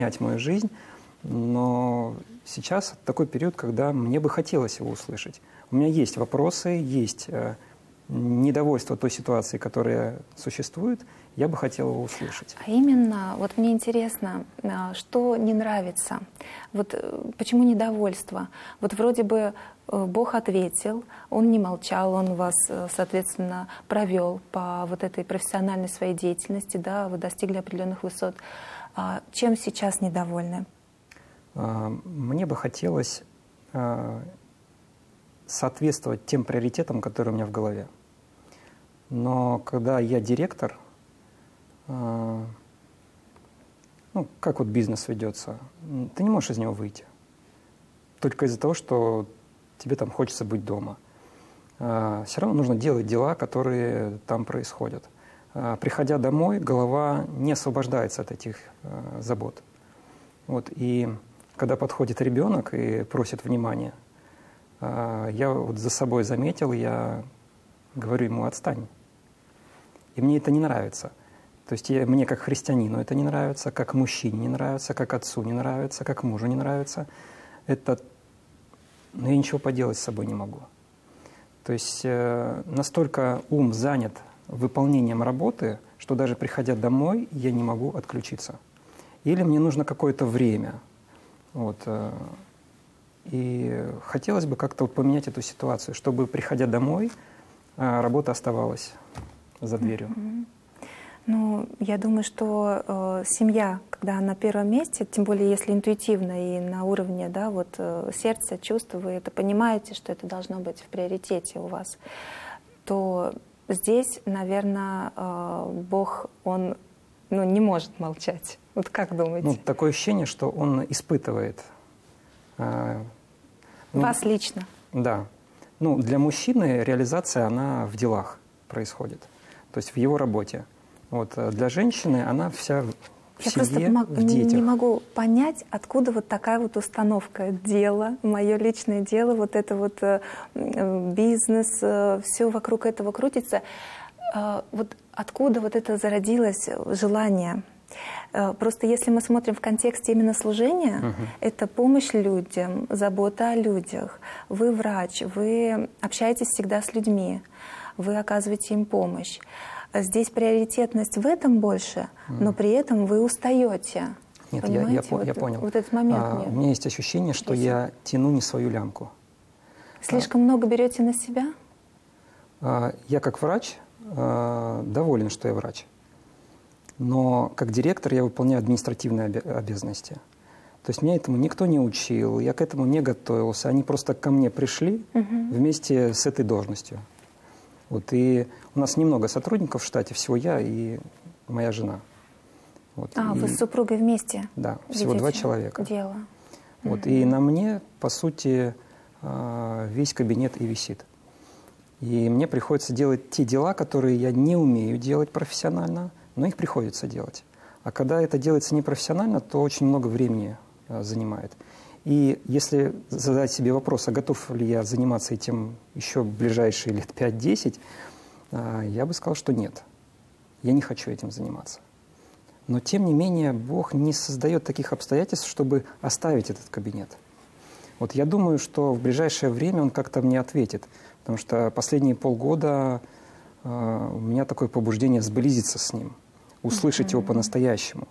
менять мою жизнь, но сейчас такой период, когда мне бы хотелось его услышать. У меня есть вопросы, есть недовольство той ситуации, которая существует, я бы хотел его услышать. А именно, вот мне интересно, что не нравится, вот почему недовольство? Вот вроде бы Бог ответил, Он не молчал, Он вас, соответственно, провел по вот этой профессиональной своей деятельности, да, вы достигли определенных высот. Чем сейчас недовольны? Мне бы хотелось соответствовать тем приоритетам, которые у меня в голове. Но когда я директор, как вот бизнес ведется, ты не можешь из него выйти. Только из-за того, что тебе там хочется быть дома. Все равно нужно делать дела, которые там происходят. Приходя домой, голова не освобождается от этих забот. Вот, и когда подходит ребенок и просит внимания, я вот за собой заметил, я говорю ему: отстань. И мне это не нравится. То есть мне как христианину это не нравится, как мужчине не нравится, как отцу не нравится, как мужу не нравится. Но я ничего поделать с собой не могу. То есть настолько ум занят выполнением работы, что даже приходя домой, я не могу отключиться. Или мне нужно какое-то время. Вот. И хотелось бы как-то вот поменять эту ситуацию, чтобы, приходя домой, работа оставалась за дверью. Ну, я думаю, что семья, когда на первом месте, тем более если интуитивно и на уровне, да, вот, сердца, чувств, вы это понимаете, что это должно быть в приоритете у вас, то здесь, наверное, Бог, Он не может молчать. Вот как думаете? Такое ощущение, что Он испытывает. Вас лично? Да. Для мужчины реализация, она в делах происходит, то есть в его работе. Вот. Для женщины она вся в семье, в детях. Не могу понять, откуда вот такая вот установка. Дело, мое личное дело, вот это вот бизнес, все вокруг этого крутится. Вот откуда вот это зародилось желание? Просто если мы смотрим в контексте именно служения, это помощь людям, забота о людях. Вы врач, вы общаетесь всегда с людьми, вы оказываете им помощь. Здесь приоритетность в этом больше, но при этом вы устаете. Нет, я понял. Вот этот момент. У меня есть ощущение, что я тяну не свою лямку. Слишком много берете на себя? Я как врач доволен, что я врач. Но как директор я выполняю административные обязанности. То есть меня этому никто не учил, я к этому не готовился. Они просто ко мне пришли вместе с этой должностью. Вот, и у нас немного сотрудников в штате, всего я и моя жена. Вот, вы с супругой вместе? Да, всего 2 человека. Дело. Вот, и на мне, по сути, весь кабинет и висит. И мне приходится делать те дела, которые я не умею делать профессионально, но их приходится делать. А когда это делается непрофессионально, то очень много времени занимает. И если задать себе вопрос, а готов ли я заниматься этим еще в ближайшие лет 5-10, я бы сказал, что нет. Я не хочу этим заниматься. Но тем не менее Бог не создает таких обстоятельств, чтобы оставить этот кабинет. Вот я думаю, что в ближайшее время Он как-то мне ответит. Потому что последние полгода у меня такое побуждение сблизиться с Ним, услышать Его по-настоящему.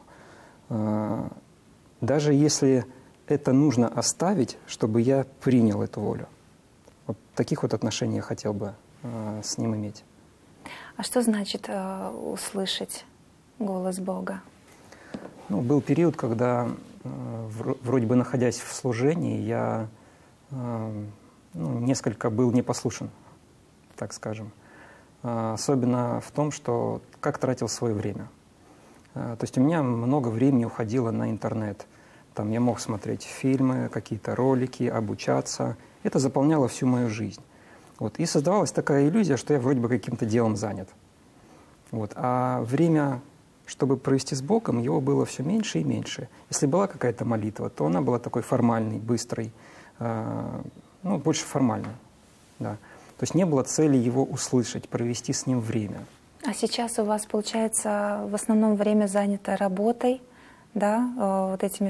Даже если это нужно оставить, чтобы я принял эту волю. Вот таких вот отношений я хотел бы с Ним иметь. А что значит услышать голос Бога? Был период, когда, вроде бы находясь в служении, я несколько был непослушен, так скажем. Особенно в том, что как тратил свое время. То есть у меня много времени уходило на интернет. Там я мог смотреть фильмы, какие-то ролики, обучаться. Это заполняло всю мою жизнь. Вот. И создавалась такая иллюзия, что я вроде бы каким-то делом занят. Вот. А время, чтобы провести с Богом, его было все меньше и меньше. Если была какая-то молитва, то она была такой формальной, быстрой, больше формальной. Да. То есть не было цели его услышать, провести с ним время. А сейчас у вас, получается, в основном время занято работой, да, вот этими